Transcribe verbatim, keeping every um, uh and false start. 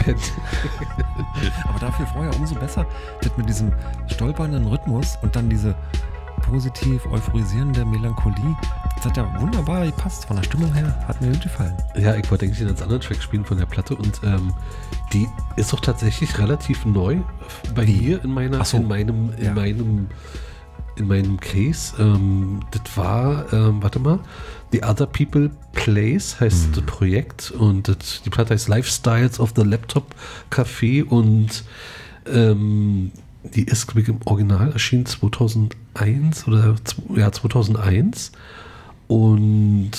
gepennt. Aber dafür vorher umso besser, das mit diesem stolpernden Rhythmus und dann diese positiv euphorisierende Melancholie. Das hat ja wunderbar gepasst. Von der Stimmung her hat mir gut gefallen. Ja, ich wollte eigentlich einen ganz anderen Track spielen von der Platte und ähm, die ist doch tatsächlich relativ neu bei Wie? hier in meiner, Ach so. in meinem, in Ja. meinem, in meinem Case. Ähm, das war, ähm, warte mal, The Other People Place heißt Mhm. das Projekt und das, die Platte heißt Lifestyles of the Laptop Café und ähm, die ist, glaube ich, im Original erschienen zweitausendeins oder ja, zweitausendeins und